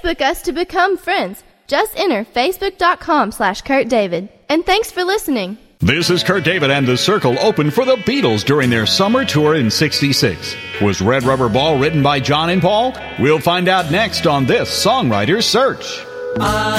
Facebook us to become friends. Just enter facebook.com/Kurt David. And thanks for listening. This is Kurt David, and the Circle opened for the Beatles during their summer tour in '66. Was Red Rubber Ball written by John and Paul? We'll find out next on this Songwriter's Search.